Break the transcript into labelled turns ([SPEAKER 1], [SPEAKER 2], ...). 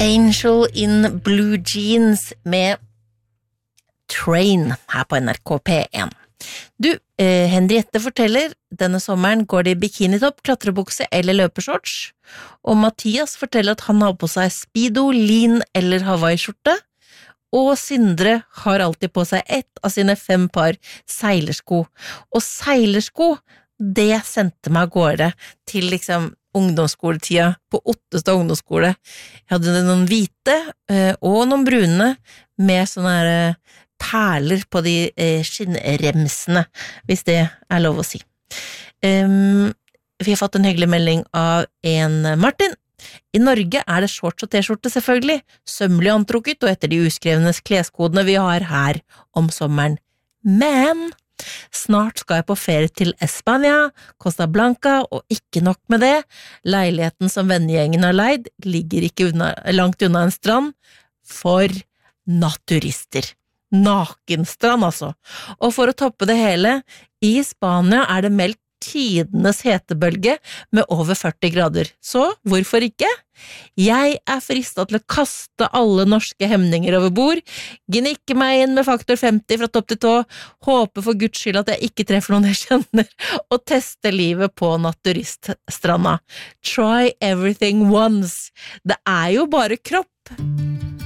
[SPEAKER 1] Angel in Blue Jeans med Train her på NRK P1. Du, Henriette forteller, denne sommeren går det i bikinitopp, klatrebukse eller løpeshorts, og Mathias forteller at han har på seg speedo, lin eller Hawaii-skjorte, og Sindre har alltid på seg ett av sine 5 par seilersko. Og seilersko, det sendte meg av gårde til liksom ungdomsskoletida på Ottestad ungdomsskole. Jeg hadde noen hvite og noen brune med sånne her perler på de skinnremsene, hvis det er lov å si. Vi har fått en hyggelig melding av en Martin. I Norge er det shorts og t-skjorte selvfølgelig, sømmelig antrukket og etter de uskrevne kleskodene vi har her om sommeren. Men snart skal jeg på ferie til Espania, Costa Blanca, og ikke nok med det, leiligheten som vennegjengen har leid ligger ikke langt unna en strand for naturister. Nakenstrand altså. Og for å toppe det hele, i Spania er det meldt tidenes hetebølge med over 40 grader. Så hvorfor ikke? Jeg er fristet til å kaste alle norske hemninger over bord, gnikke meg inn med faktor 50 fra topp til tå, håpe for Guds skyld at jeg ikke treffer noen jeg kjenner, og teste livet på naturiststranda. Try everything once. Det er jo bare kropp.